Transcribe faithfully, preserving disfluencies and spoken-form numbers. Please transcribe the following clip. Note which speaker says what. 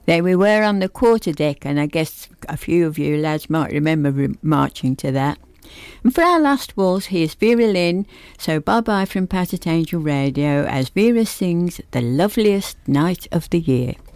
Speaker 1: There we were on the quarterdeck, and I guess a few of you lads might remember re- marching to that. And for our last waltz, here's Vera Lynn, so bye-bye from Pat at Angel Radio as Vera sings The Loveliest Night of the Year.